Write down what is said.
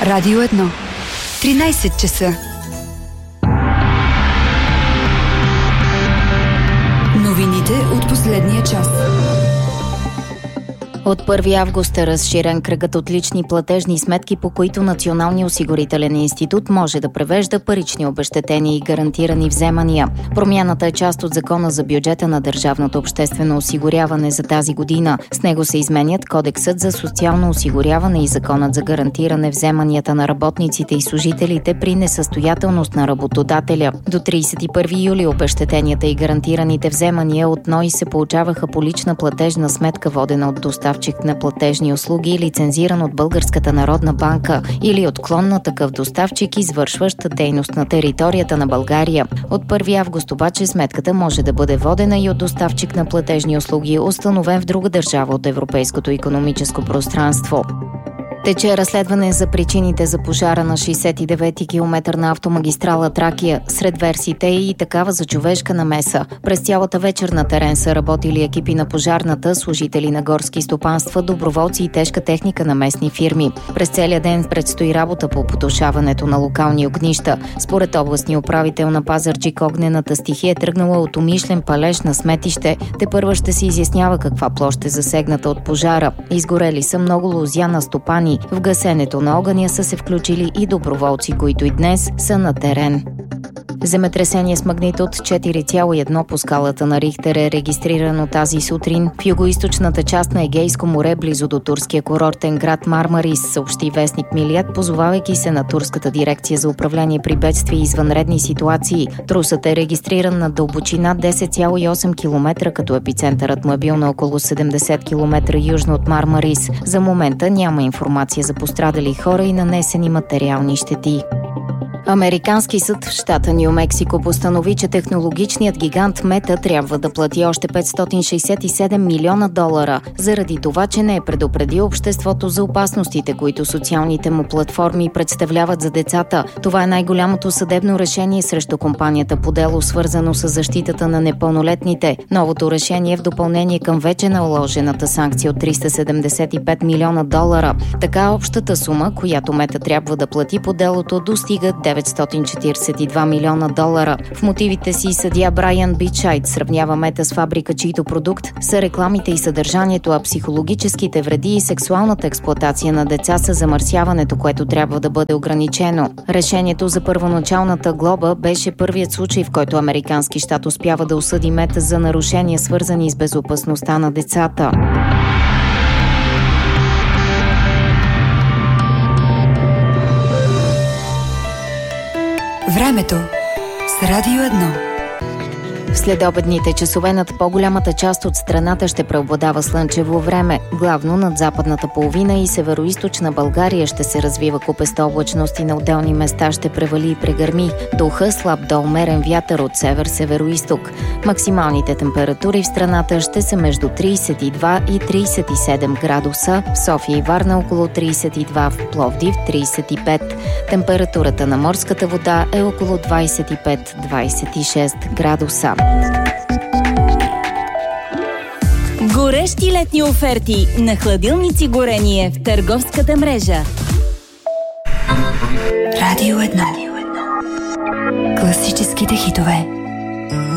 Радио 1. 13 часа. Новините от последния час. От 1 август е разширен кръгът от лични платежни сметки, по които Националния осигурителен институт може да превежда парични обезщетения и гарантирани вземания. Промяната е част от Закона за бюджета на държавното обществено осигуряване за тази година. С него се изменят Кодексът за социално осигуряване и Законът за гарантиране вземанията на работниците и служителите при несъстоятелност на работодателя. До 31 юли обезщетенията и гарантираните вземания от НОИ се получаваха по лична платежна сметка, водена от доставчик на платежни услуги, лицензиран от Българската народна банка или от клон на такъв доставчик, извършващ дейност на територията на България. От 1 август обаче сметката може да бъде водена и от доставчик на платежни услуги, установен в друга държава от Европейското икономическо пространство. Тече разследване за причините за пожара на 69-ти километър на автомагистрала Тракия. Сред версиите е и такава за човешка намеса. През цялата вечер на терен са работили екипи на пожарната, служители на горски стопанства, доброволци и тежка техника на местни фирми. През целия ден предстои работа по потушаването на локални огнища. Според областния управител на Пазарджик, огнената стихия е тръгнала от умишлен палеж на сметище. Тепърва ще се изяснява каква площ е засегната от пожара. Изгорели са много лозя на стопани. В гасенето на огъня са се включили и доброволци, които и днес са на терен. Земетресение с магнитуд 4,1 по скалата на Рихтер е регистрирано тази сутрин в югоизточната част на Егейско море, близо до турския курортен град Мармарис, съобщи вестник Милият, позовавайки се на Турската дирекция за управление при бедствия и извънредни ситуации. Трусът е регистриран на дълбочина 10,8 км, като епицентърът му е бил на около 70 км южно от Мармарис. За момента няма информация за пострадали хора и нанесени материални щети. Американски съд в щата Ню Мексико постанови, че технологичният гигант Мета трябва да плати още $567 милиона заради това, че не е предупредил обществото за опасностите, които социалните му платформи представляват за децата. Това е най-голямото съдебно решение срещу компанията по дело, свързано с защитата на непълнолетните. Новото решение е в допълнение към вече наложената санкция от $375 милиона. Така общата сума, която Мета трябва да плати по делото, достига $942 милиона. В мотивите си съдия Брайан Бичайт сравнява Мета с фабрика, чийто продукт са рекламите и съдържанието, а психологическите вреди и сексуалната експлоатация на деца са замърсяването, което трябва да бъде ограничено. Решението за първоначалната глоба беше първият случай, в който американски щат успява да осъди Мета за нарушения, свързани с безопасността на децата. Времето с Радио 1. В следобедните часове над по-голямата част от страната ще преобладава слънчево време. Главно над западната половина и североизточна България ще се развива купеста облачност и на отделни места ще превали и прегърми. Духа слаб до умерен вятър от север-североизток. Максималните температури в страната ще са между 32 и 37 градуса. В София и Варна около 32, в Пловдив 35. Температурата на морската вода е около 25-26 градуса. Горещи летни оферти на хладилници горение в търговската мрежа. Радио 1. Класическите хитове.